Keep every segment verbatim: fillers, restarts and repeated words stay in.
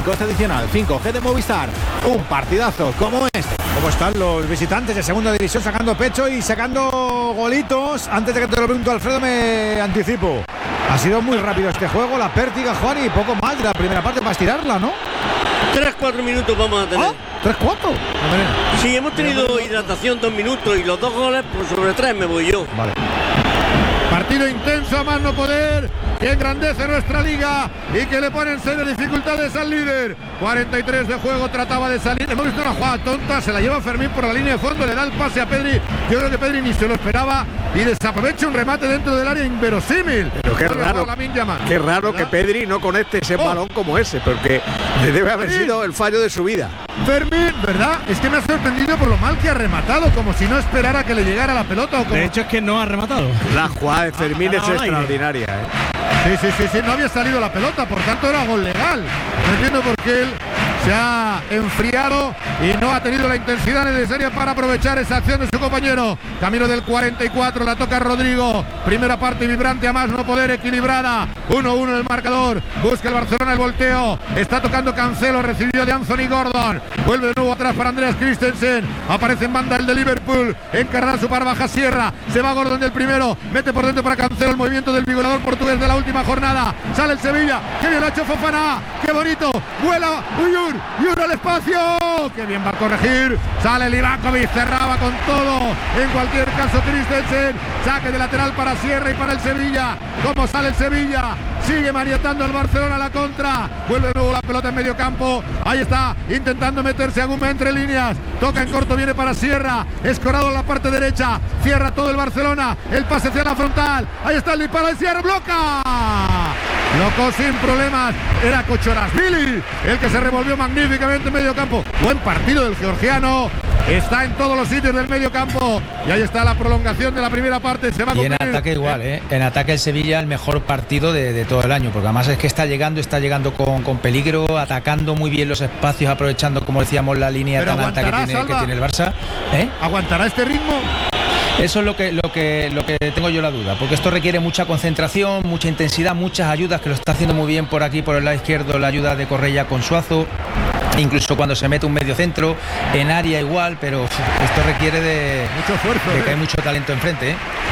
coste adicional. cinco G de Movistar. Un partidazo como este. ¿Cómo están los visitantes de segunda división sacando pecho y sacando golitos? Antes de que te lo pregunto, Alfredo, me anticipo. Ha sido muy rápido este juego, la pértiga, Juan, y poco más de la primera parte para estirarla, ¿no? tres cuatro minutos vamos a tener. ¿Ah? ¿tres cuatro? Sí, hemos tenido hidratación dos minutos y los dos goles, pues sobre tres me voy yo. Vale. Partido intenso a más no poder, que engrandece nuestra liga y que le ponen serias dificultades al líder. cuarenta y tres de juego, trataba de salir. Hemos visto una jugada tonta, se la lleva Fermín por la línea de fondo, le da el pase a Pedri. Yo creo que Pedri ni se lo esperaba y desaprovecha un remate dentro del área inverosímil. Pero qué raro, qué raro que Pedri no conecte ese oh. balón como ese, porque debe haber Fermín. sido el fallo de su vida. Fermín, ¿verdad? Es que me ha sorprendido por lo mal que ha rematado, como si no esperara que le llegara la pelota. O como... De hecho, es que no ha rematado. La jugada de Fermín es extraordinaria, ¿eh? Sí, sí, sí, sí, no había salido la pelota, por tanto era gol legal. No entiendo por qué él se ha enfriado y no ha tenido la intensidad necesaria para aprovechar esa acción de su compañero. Camino del cuarenta y cuatro, la toca Rodrigo. Primera parte vibrante a más no poder, equilibrada. uno uno en el marcador. Busca el Barcelona el volteo. Está tocando Cancelo, recibido de Anthony Gordon. Vuelve de nuevo atrás para Andreas Christensen. Aparece en banda el de Liverpool. Encarna su par baja Sierra. Se va Gordon del primero. Mete por dentro para Cancelo el movimiento del vigorador portugués de la última jornada. Sale el Sevilla. ¡Qué bien lo ha hecho Fofana! ¡Qué bonito! ¡Vuela! ¡Uyur! ¡Uyur al espacio! ¡Qué bien va a corregir! Sale Livakovic. Cerraba con todo. En cualquier caso Christensen. Saque de lateral para Sierra y para el Sevilla. ¿Cómo sale el Sevilla? Sigue maniatando al Barcelona a la contra. Vuelve de nuevo la pelota en medio campo. Ahí está, intentando meterse a Guma entre líneas. Toca en corto, viene para Sierra. Escorado en la parte derecha. Cierra todo el Barcelona. El pase hacia la frontal. Ahí está el disparo de Sierra. ¡Bloca! Loco sin problemas. Era Kochorashvili el que se revolvió magníficamente en medio campo. Buen partido del georgiano. Está en todos los sitios del medio campo. Y ahí está la prolongación de la primera parte. Se va a y en ataque igual, ¿eh? En ataque el Sevilla el mejor partido de, de todo el año. Porque además es que está llegando, está llegando con, con peligro, atacando muy bien los espacios, aprovechando, como decíamos, la línea tan alta que tiene, que tiene el Barça. ¿Eh? ¿Aguantará este ritmo? Eso es lo que, lo que, lo que tengo yo la duda, porque esto requiere mucha concentración, mucha intensidad, muchas ayudas, que lo está haciendo muy bien por aquí, por el lado izquierdo, la ayuda de Correia con Suazo, incluso cuando se mete un medio centro, en área igual, pero uf, esto requiere de, mucho esfuerzo, de ¿eh? que hay mucho talento enfrente, ¿eh?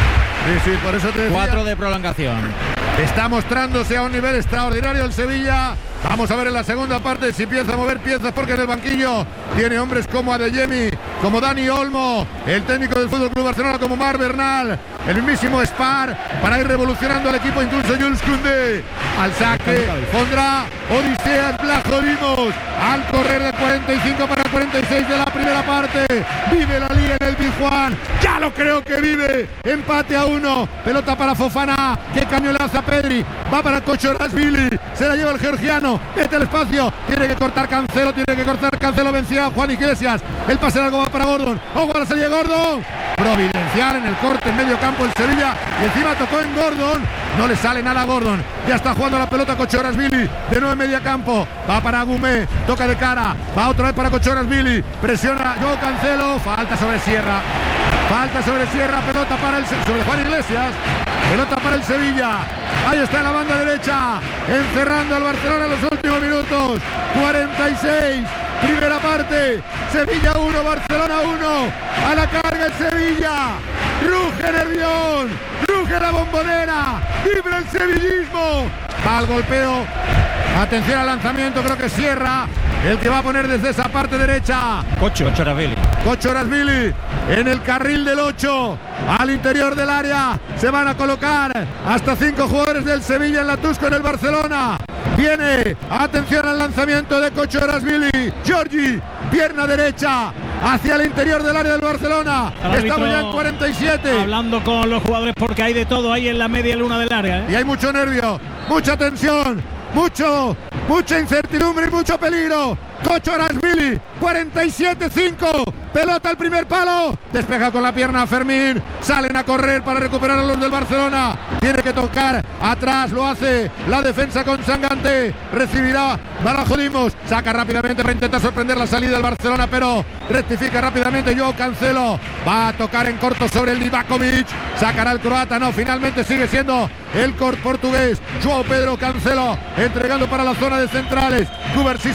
Sí, sí, por eso te decía. Cuatro de prolongación. Está mostrándose a un nivel extraordinario el Sevilla. Vamos a ver en la segunda parte si empieza a mover piezas, porque en el banquillo tiene hombres como Adeyemi, como Dani Olmo, el técnico del Fútbol Club Barcelona como Marc Bernal, el mismísimo Spar, para ir revolucionando al equipo, incluso Jules Koundé. Al saque pondrá Odisea Blajodimos al correr de cuarenta y cinco para cuarenta y seis de la primera parte. Vive la liga en el Pizjuán, ya lo creo que vive. Empate a uno, pelota para Fofana, que cambio le hace a Pedri, va para Kochorashvili, se la lleva el georgiano, mete el espacio, tiene que cortar Cancelo, tiene que cortar Cancelo, vencía a Juan Iglesias, el pase largo va para Gordon, ojo a la salida de Gordon, providencial en el corte en medio campo el Sevilla, y encima tocó en Gordon, no le sale nada a Gordon, ya está jugando la pelota Kochorashvili, de nuevo en medio campo, va para Gumé, toca de cara, va otra vez para Kochorashvili, presiona Joao Cancelo, falta sobre Sierra, falta sobre Sierra, pelota para el sobre Juan Iglesias, pelota para el Sevilla, ahí está en la banda derecha, encerrando al Barcelona en los últimos minutos, cuarenta y seis, primera parte, Sevilla uno, Barcelona uno, a la carga el Sevilla, ruge Nervión, ruge la Bombonera, vibra el sevillismo, va al golpeo, atención al lanzamiento, creo que Sierra, el que va a poner desde esa parte derecha, Kochorashvili. Kochorashvili en el carril del ocho, al interior del área, se van a colocar hasta cinco jugadores del Sevilla en la Tusco en el Barcelona. Viene, atención al lanzamiento de Kochorashvili, Giorgi, pierna derecha, hacia el interior del área del Barcelona. Estamos ya en cuarenta y siete. Hablando con los jugadores porque hay de todo ahí en la media luna del área, ¿eh? Y hay mucho nervio, mucha tensión, mucho, mucha incertidumbre y mucho peligro. Kochorashvili, cuarenta y siete cinco, pelota al primer palo, despeja con la pierna Fermín, salen a correr para recuperar a los del Barcelona, tiene que tocar atrás, lo hace la defensa con Sangante, recibirá Blajodimos, saca rápidamente para intentar sorprender la salida del Barcelona, pero rectifica rápidamente Joao Cancelo, va a tocar en corto sobre el Livakovic, sacará el croata, no, finalmente sigue siendo el portugués, Joao Pedro Cancelo, entregando para la zona de centrales, Cubarsí